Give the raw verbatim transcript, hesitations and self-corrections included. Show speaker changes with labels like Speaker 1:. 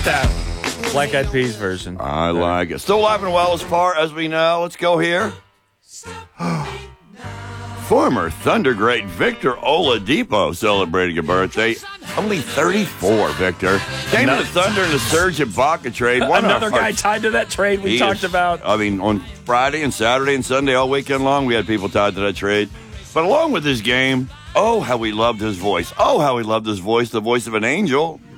Speaker 1: that. Black Eyed Peas version.
Speaker 2: I like it. Still alive and well as far as we know. Let's go here. Former Thunder great Victor Oladipo celebrating a birthday. Only thirty-four, Victor. Came to the Thunder in the Serge Ibaka trade. One
Speaker 1: Another
Speaker 2: of our,
Speaker 1: guy tied to that trade we talked
Speaker 2: is,
Speaker 1: about.
Speaker 2: I mean, on Friday and Saturday and Sunday, all weekend long, we had people tied to that trade. But along with his game, oh, how we loved his voice. Oh, how we loved his voice, the voice of an angel.